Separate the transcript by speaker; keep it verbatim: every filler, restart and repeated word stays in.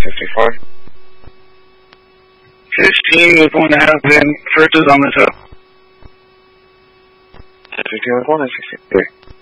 Speaker 1: fifty-four.
Speaker 2: fifteen was going to have been first is on the top.
Speaker 1: fifteen was one and sixty-three.